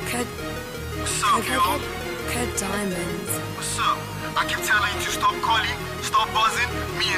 What's up, yo? Diamonds. What's up? I keep telling you to stop calling, stop buzzing. Me and